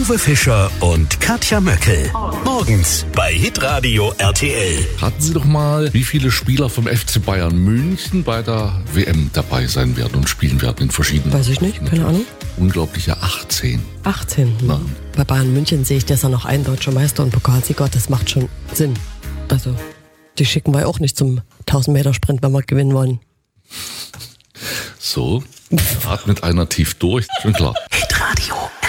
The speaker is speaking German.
Uwe Fischer und Katja Möckel. Morgens bei Hitradio RTL. Raten Sie doch mal, wie viele Spieler vom FC Bayern München bei der WM dabei sein werden und spielen werden in verschiedenen. Weiß ich nicht, keine Ahnung. Unglaubliche 18. 18. Na. Bei Bayern München sehe ich, dass er noch ein deutscher Meister und Pokalsieger, das macht schon Sinn. Also, die schicken wir auch nicht zum 1000-Meter-Sprint, wenn wir gewinnen wollen. So, atmet einer tief durch, schon klar. Hitradio.